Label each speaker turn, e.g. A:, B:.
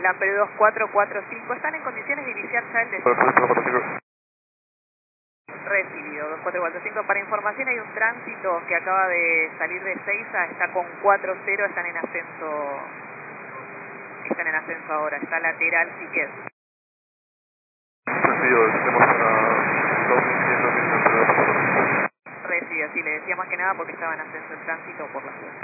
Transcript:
A: Lampere 2445, ¿están en condiciones de iniciar ya el descenso? Recibido, 2445. Para información, hay un tránsito que acaba de salir de Seiza, está con 40, están en ascenso ahora, está lateral Siquet.
B: Recibido, tenemos para 2500 metros.
A: Recibido, sí, le decía más que nada porque estaba en ascenso el tránsito por la ciudad.